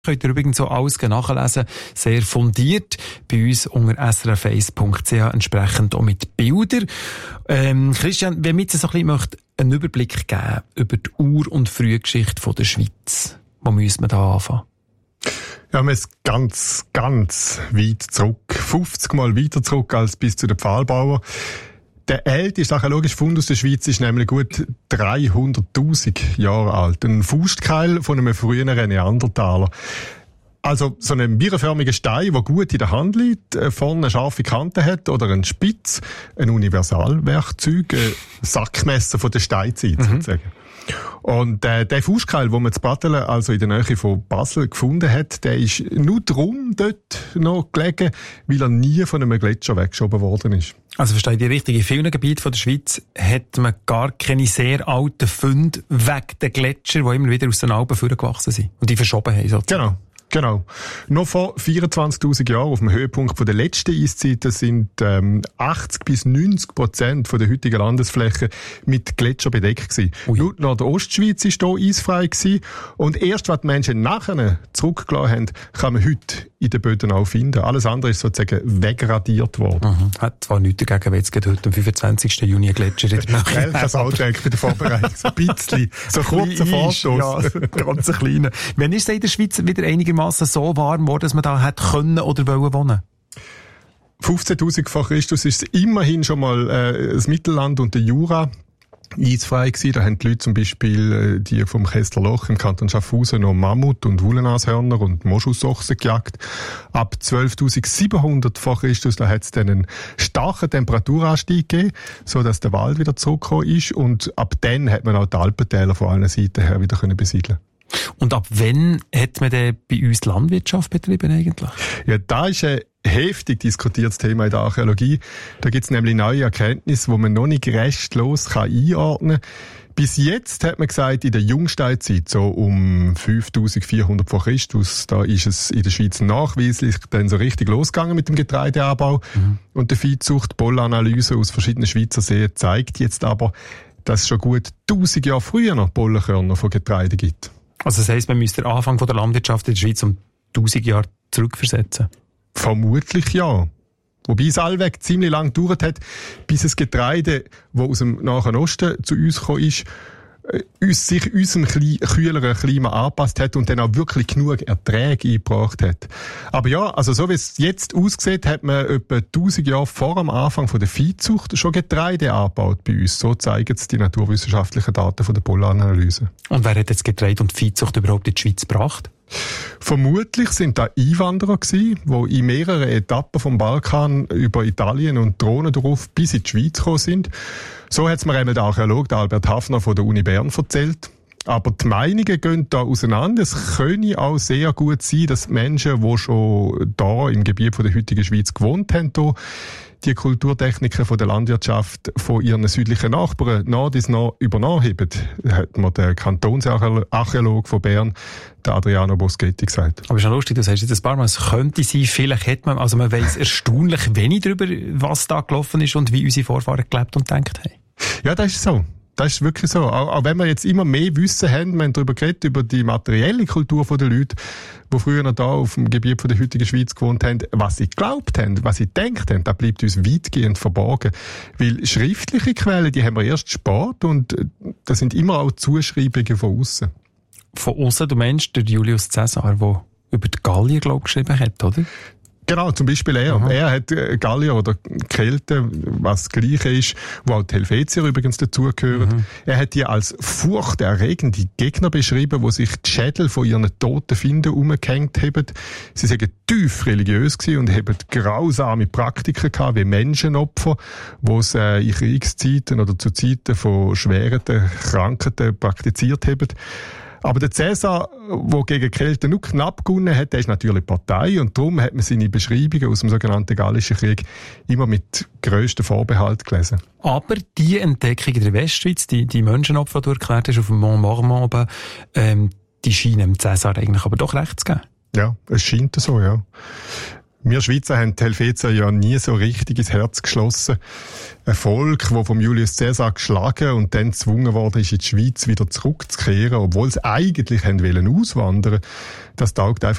Könnt ihr übrigens so alles nachlesen, sehr fundiert, bei uns unter srf1.ch, entsprechend auch mit Bildern. Christian, wenn wir jetzt so ein bisschen einen Überblick geben über die Ur- und Frühgeschichte der Schweiz, wo müssen wir da anfangen? Ja, wir sind ganz, ganz weit zurück. 50 Mal weiter zurück als bis zu den Pfahlbauern. Der älteste archäologische Fund aus der Schweiz ist nämlich gut 300.000 Jahre alt. Ein Faustkeil von einem früheren Neandertaler. Also so ein birrenförmiger Stein, der gut in der Hand liegt, vorne eine scharfe Kante hat oder ein Spitz, ein Universalwerkzeug, ein Sackmesser von der Steinzeit sozusagen. Und der Faustkeil, den man zu Battelen, also in der Nähe von Basel, gefunden hat, der ist nur drum dort noch gelegen, weil er nie von einem Gletscher weggeschoben worden ist. Also verstehe ich richtig, in vielen Gebieten der Schweiz hat man gar keine sehr alten Funde wegen der Gletscher, die immer wieder aus den Alpen vorgewachsen sind und die verschoben haben. Sozusagen. Genau. Noch vor 24.000 Jahren, auf dem Höhepunkt der letzten Eiszeiten, sind 80-90% von der heutigen Landesfläche mit Gletscher bedeckt gewesen. Nur die Nordostschweiz war hier eisfrei gewesen. Und erst, was die Menschen nachher zurückgelassen haben, kann man heute in den Böden auch finden. Alles andere ist sozusagen wegradiert worden. Hat zwar nichts dagegen, wenn jetzt heute am 25. Juni ein Gletscher in der Nähe ist. Das Alltag bei der Vorbereitung. So ein bisschen. So kurzer Vorstoß. Ja, ganz ein kleiner. Wann ist es in der Schweiz wieder einigermaßen so warm geworden, dass man da hätte können oder wollen wohnen? 15.000 vor Christus ist es immerhin schon mal das Mittelland und der Jura eisfrei gewesen. Da haben die Leute zum Beispiel die vom Kesslerloch im Kanton Schaffhausen noch Mammut und Wollennashörner und Moschusochsen gejagt. Ab 12.700 vor Christus, da hat es dann einen starken Temperaturanstieg gegeben, so dass der Wald wieder zurückgekommen ist, und ab dann hat man auch die Alpentäler von allen Seiten her wieder besiedeln. Und ab wann hat man denn bei uns Landwirtschaft betrieben eigentlich? Ja, da ist ein heftig diskutiertes Thema in der Archäologie. Da gibt es nämlich neue Erkenntnisse, die man noch nicht restlos einordnen kann. Bis jetzt hat man gesagt, in der Jungsteinzeit, so um 5400 vor Christus, da ist es in der Schweiz nachweislich dann so richtig losgegangen mit dem Getreideanbau. Und die Viehzucht, Pollenanalyse aus verschiedenen Schweizer Seen zeigt jetzt aber, dass es schon gut 1000 Jahre früher noch Pollenkörner von Getreide gibt. Also das heisst, man müsste den Anfang der Landwirtschaft in der Schweiz um 1000 Jahre zurückversetzen? Vermutlich ja. Wobei es allweg ziemlich lang gedauert hat, bis das Getreide, das aus dem Nahen Osten zu uns gekommen ist, sich unserem kühleren Klima angepasst hat und dann auch wirklich genug Erträge eingebracht hat. Aber ja, also so wie es jetzt aussieht, hat man etwa 1000 Jahre vor dem Anfang von der Viehzucht schon Getreide angebaut bei uns. So zeigen es die naturwissenschaftlichen Daten von der Pollenanalyse. Und wer hat jetzt Getreide und Viehzucht überhaupt in die Schweiz gebracht? Vermutlich sind da Einwanderer gewesen, die in mehreren Etappen vom Balkan über Italien und Drohnen drauf bis in die Schweiz gekommen sind. So hat es mir einmal der Archäologe Albert Hafner von der Uni Bern erzählt. Aber die Meinungen gehen da auseinander. Es könne auch sehr gut sein, dass Menschen, die schon da im Gebiet von der heutigen Schweiz gewohnt haben, die Kulturtechniken von der Landwirtschaft von ihren südlichen Nachbarn nach übernommen haben, hat mir der Kantonsarchäologe von Bern, der Adriano Boschetti, gesagt. Aber ist ja lustig, du sagst jetzt ein paar Mal, es könnte sein, vielleicht hat man, also man weiss erstaunlich wenig darüber, was da gelaufen ist und wie unsere Vorfahren gelebt und gedacht haben. Ja, das ist so. Das ist wirklich so. Auch wenn wir jetzt immer mehr Wissen haben, wir haben darüber geredet, über die materielle Kultur der Leute, die früher noch da auf dem Gebiet von der heutigen Schweiz gewohnt haben, was sie geglaubt haben, was sie gedacht haben, das bleibt uns weitgehend verborgen. Weil schriftliche Quellen, die haben wir erst spät, und das sind immer auch Zuschreibungen von außen. Von außen, du meinst der Julius Caesar, der über die Gallier, glaube ich, geschrieben hat, oder? Genau, zum Beispiel er. Aha. Er hat Gallier oder Kelten, was das Gleiche ist, wo auch die Helvetier übrigens dazugehören. Er hat die als furchterregende Gegner beschrieben, die sich die Schädel von ihren toten Finden umgehängt haben. Sie seien tief religiös gewesen und haben grausame Praktiken gehabt, wie Menschenopfer, die es in Kriegszeiten oder zu Zeiten von schweren Krankheiten praktiziert haben. Aber der Caesar, der gegen Kelten nur knapp gewonnen hat, der ist natürlich Partei, und darum hat man seine Beschreibungen aus dem sogenannten Gallischen Krieg immer mit grössten Vorbehalt gelesen. Aber die Entdeckung in der Westschweiz, die Menschenopfer, die du erklärt hast, auf dem Mont Marmont oben, die scheinen dem Caesar eigentlich aber doch recht zu geben. Ja, es scheint so, ja. Wir Schweizer haben die Helvetier ja nie so richtig ins Herz geschlossen. Ein Volk, das vom Julius Caesar geschlagen und dann gezwungen worden ist, in die Schweiz wieder zurückzukehren, obwohl sie eigentlich auswandern wollten, das taugt einfach